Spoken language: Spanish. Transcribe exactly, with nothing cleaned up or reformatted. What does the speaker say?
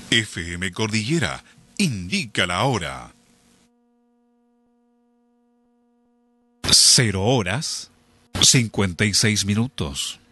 F M Cordillera indica la hora. Cero horas, cincuenta y seis minutos.